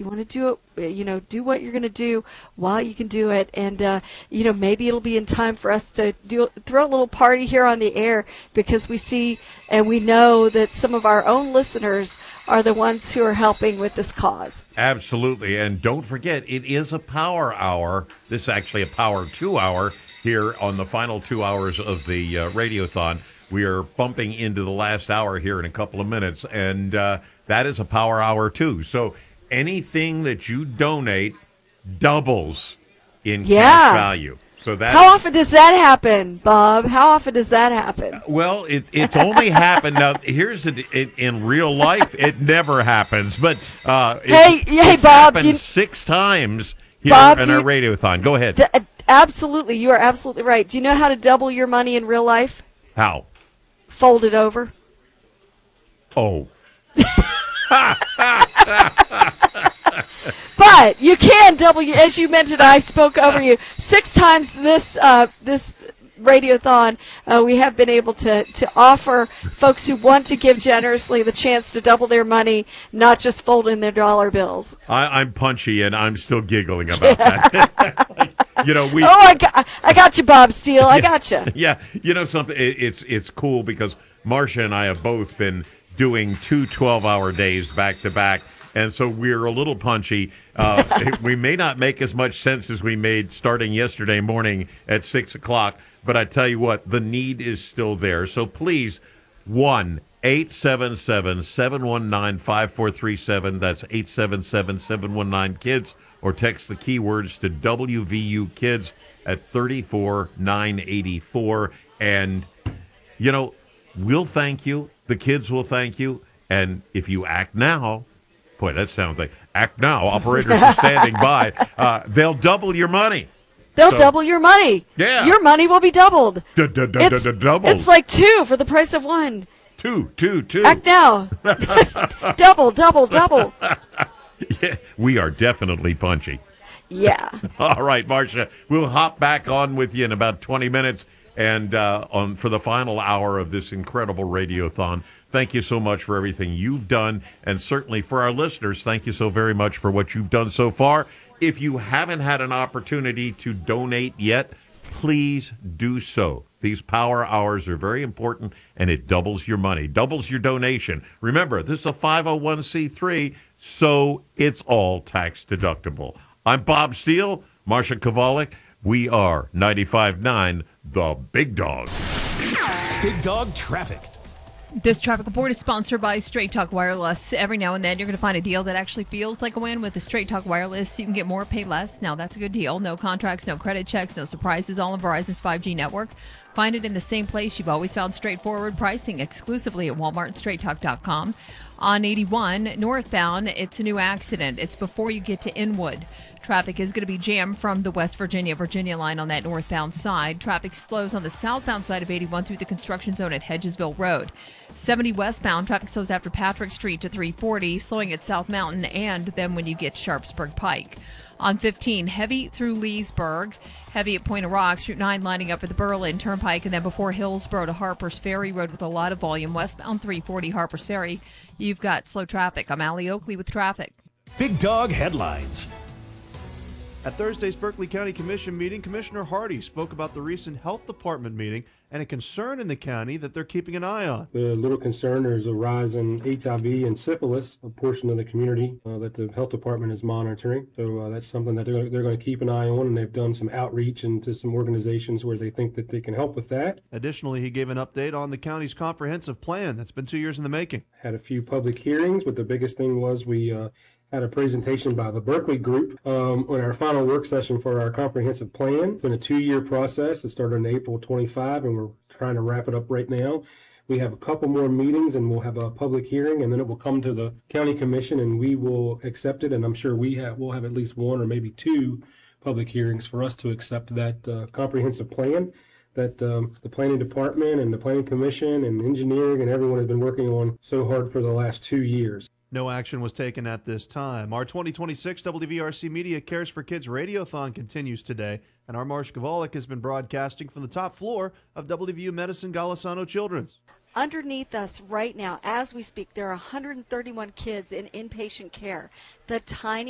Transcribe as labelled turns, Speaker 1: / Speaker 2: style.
Speaker 1: You want to do it, do what you're going to do while you can do it. And, maybe it'll be in time for us to throw a little party here on the air, because we see and we know that some of our own listeners are the ones who are helping with this cause.
Speaker 2: Absolutely. And don't forget, it is a power hour. This is actually a power 2 hour here on the final 2 hours of the Radiothon. We are bumping into the last hour here in a couple of minutes, and that is a power hour too. So anything that you donate doubles in cash value. So that
Speaker 1: How often does that happen, Bob? How often does that happen?
Speaker 2: Well, it's only happened now. Here's in real life, it never happens. But it's
Speaker 1: Bob,
Speaker 2: happened 6 times here
Speaker 1: Bob,
Speaker 2: in our Radiothon. Go ahead.
Speaker 1: Absolutely, you are absolutely right. Do you know how to double your money in real life?
Speaker 2: How?
Speaker 1: Fold it over.
Speaker 2: Oh.
Speaker 1: But you can double your, as you mentioned, I spoke over you 6 times this Radiothon. We have been able to offer folks who want to give generously the chance to double their money, not just fold in their dollar bills.
Speaker 2: I'm punchy, and I'm still giggling about that.
Speaker 1: I got you, Bob Steele. I got you.
Speaker 2: Yeah, something. It's cool because Marcia and I have both been doing 2 12-hour days back to back. And so we're a little punchy. We may not make as much sense as we made starting yesterday morning at 6 o'clock, but I tell you what, the need is still there. So please, 1-877-719-5437. That's 877-719-KIDS, or text the keywords to WVU Kids at 34984. And, we'll thank you. The kids will thank you. And if you act now, boy, that sounds like act now. Operators are standing by. They'll double your money.
Speaker 1: They'll double your money.
Speaker 2: Yeah.
Speaker 1: Your money will be doubled.
Speaker 2: Double.
Speaker 1: It's like 2 for the price of 1.
Speaker 2: Two.
Speaker 1: Act now. Double.
Speaker 2: Yeah, we are definitely punchy.
Speaker 1: Yeah.
Speaker 2: All right, Marcia, we'll hop back on with you in about 20 minutes and for the final hour of this incredible Radiothon. Thank you so much for everything you've done, and certainly for our listeners, thank you so very much for what you've done so far. If you haven't had an opportunity to donate yet, please do so. These power hours are very important, and it doubles your money, doubles your donation. Remember, this is a 501c3, so it's all tax deductible. I'm Bob Steele, Marcia Kovalik. We are 95.9, The Big Dog.
Speaker 3: Big Dog Traffic.
Speaker 4: This traffic report is sponsored by Straight Talk Wireless. Every now and then, you're going to find a deal that actually feels like a win with the Straight Talk Wireless. You can get more, pay less. Now, that's a good deal. No contracts, no credit checks, no surprises, all on Verizon's 5G network. Find it in the same place you've always found straightforward pricing, exclusively at Walmart and StraightTalk.com. On 81 northbound, it's a new accident. It's before you get to Inwood. Traffic is going to be jammed from the West Virginia line on that northbound side. Traffic slows on the southbound side of 81 through the construction zone at Hedgesville Road. 70 westbound, traffic slows after Patrick Street to 340, slowing at South Mountain and then when you get to Sharpsburg Pike. On 15, heavy through Leesburg, heavy at Point of Rocks, Route 9 lining up for the Berlin Turnpike, and then before Hillsborough to Harpers Ferry Road with a lot of volume. Westbound 340 Harpers Ferry, you've got slow traffic. I'm Allie Oakley with traffic.
Speaker 3: Big Dog Headlines.
Speaker 5: At Thursday's Berkeley County Commission meeting, Commissioner Hardy spoke about the recent health department meeting and a concern in the county that they're keeping an eye on.
Speaker 6: The little concern is a rise in HIV and syphilis, a portion of the community that the health department is monitoring. So that's something that they're going to keep an eye on, and they've done some outreach into some organizations where they think that they can help with that.
Speaker 5: Additionally, he gave an update on the county's comprehensive plan that's been 2 years in the making.
Speaker 6: Had a few public hearings, but the biggest thing was we had a presentation by the Berkeley Group on our final work session for our comprehensive plan. It's been a 2-year process. It started on April 25, and we're trying to wrap it up right now. We have a couple more meetings, and we'll have a public hearing, and then it will come to the county commission, and we will accept it. And I'm sure we'll have at least 1 or maybe 2 public hearings for us to accept that comprehensive plan that the planning department and the planning commission and engineering and everyone has been working on so hard for the last 2 years.
Speaker 5: No action was taken at this time. Our 2026 WVRC Media Cares for Kids Radiothon continues today, and our Marcia Kovalik has been broadcasting from the top floor of WVU Medicine Golisano Children's.
Speaker 1: Underneath us right now, as we speak, there are 131 kids in inpatient care. The tiny